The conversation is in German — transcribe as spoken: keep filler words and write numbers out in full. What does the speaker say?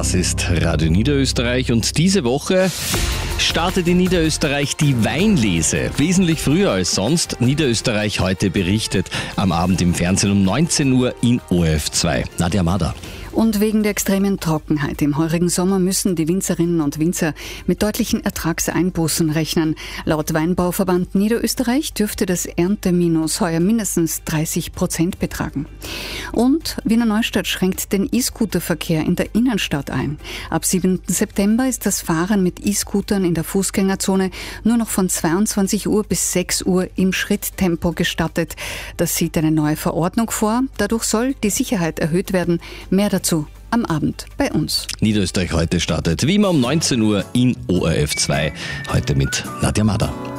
Das ist Radio Niederösterreich und diese Woche startet in Niederösterreich die Weinlese. Wesentlich früher als sonst. Niederösterreich heute berichtet am Abend im Fernsehen um neunzehn Uhr in O R F zwei. Nadja Mader. Und wegen der extremen Trockenheit im heurigen Sommer müssen die Winzerinnen und Winzer mit deutlichen Ertragseinbußen rechnen. Laut Weinbauverband Niederösterreich dürfte das Ernteminus heuer mindestens dreißig Prozent betragen. Und Wiener Neustadt schränkt den E-Scooter-Verkehr in der Innenstadt ein. Ab siebten September ist das Fahren mit E-Scootern in der Fußgängerzone nur noch von zweiundzwanzig Uhr bis sechs Uhr im Schritttempo gestattet. Das sieht eine neue Verordnung vor. Dadurch soll die Sicherheit erhöht werden. Mehr dazu am Abend bei uns. Niederösterreich heute startet wie immer um neunzehn Uhr in O R F zwei. Heute mit Nadja Mader.